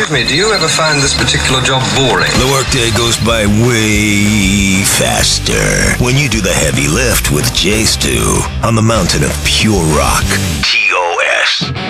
Excuse me, do you ever find this particular job boring? The workday goes by way faster when you do the heavy lift with Jay Stu on the mountain of pure rock. TOS.